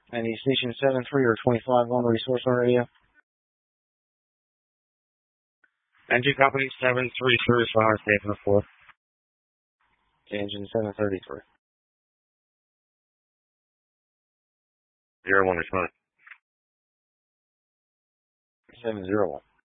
And you station 73 or 25 on resource on radio? Engine company 733 is fire safe on the floor. Engine 733. 01 responding. 701.